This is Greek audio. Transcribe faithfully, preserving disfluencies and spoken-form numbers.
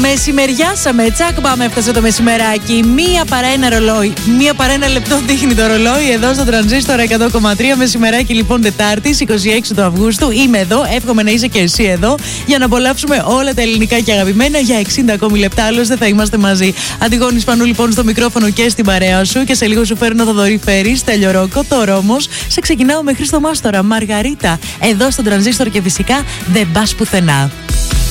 Μεσημεριάσαμε, τσακ πάμε, έφτασε το μεσημεράκι. Μία παρά ένα ρολόι, μία παρά ένα λεπτό δείχνει το ρολόι εδώ στο Τρανζίστορ εκατό κόμμα τρία. Μεσημεράκι λοιπόν Τετάρτης, είκοσι έξι του Αυγούστου. Είμαι εδώ, εύχομαι να είσαι και εσύ εδώ για να απολαύσουμε όλα τα ελληνικά και αγαπημένα για εξήντα ακόμη λεπτά. Άλλωστε θα είμαστε μαζί. Αντιγόνη Σπανού λοιπόν στο μικρόφωνο και στην παρέα σου. Και σε λίγο σου φέρνω Θοδωρή Φέρη, Στέλιο Ρόκο, το Ρώμος. Σε ξεκινάω με Χρήστο Μάστορα, Μαργαρίτα. Εδώ στο Τρανζίστορ και φυσικά δεν πας πουθενά.